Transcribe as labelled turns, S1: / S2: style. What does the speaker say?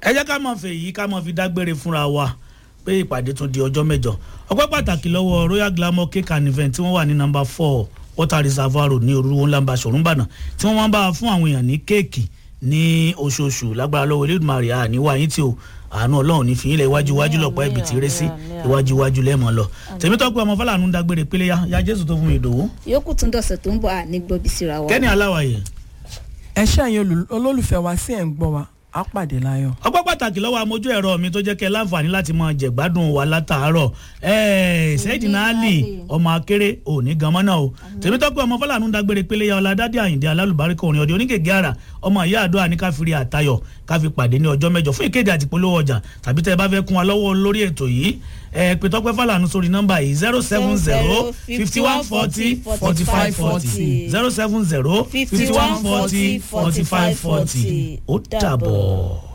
S1: ẹ jẹ́ ká máa fẹ́ yìí ká máa fi dágbére fúnra wa pé ìpàdé tún di ọjọ́ mẹ́jọ ọpẹ́ pàtàkì lọ́wọ́ Royal Glamour Cake and Event tí wọ́n wà ní number 4 Water Reservoir Road ní Olúwo ńlá Basọ̀rún Ìbàdàn tí wọ́n máa ń bá fún àwọn èèyàn ní kéèkì ní oṣooṣù lágbára lọ́wọ́ Elédùmarè àníwá yín tí o àánú Ọlọ́run ní fìyín lẹ̀ iwájú lọ́pọ̀ ẹ̀bì tí rẹ́ sí iwájú lẹ́mọ̀ lọ Tèmítọ́pẹ́ ọmọ Fálànú dágbére pélé ya Jésù tó fún mi Ìdòwú.
S2: yòókù tún dọ̀sẹ̀ tó ń bọ̀ àní gbọ́bí síra wa.
S1: Kẹ́ni Aláwàyè.
S3: ẹ ṣe àyè olólùfẹ́ wa sí ẹ̀ ń gbọ́ wa á pàdé láyọ̀.
S1: ọpẹ́ pàtàkì lọ́wọ́ amójú ẹ̀rọ mi tó jẹ́ kẹ́ láǹfààní láti máa jẹ̀gbádùn wa látàárọ̀ Sẹ́yìdínà Álì ọmọ akéré òní gan-an náà o Tèmítọ́pẹ́ ọmọ Fálànú dágbére pélé ya Ọládádé Àyìndé alálùbáríkà orin ọdẹ onígègé àrà ọmọ ìyá àdúrà ní káfírí àtayọ̀ káfí pàdé ní ọjọ́ mẹ́jọ fún ìkéde àti polówó ọjà tàbí tẹ́ ẹ bá fẹ́ kún wa lọ́wọ́ lórí ètò yìí pé Tọ́pẹ́ Fálànú sórí nọ́mbà yìí 070 5140 4540 070 5140 4540 ó dàbọ̀.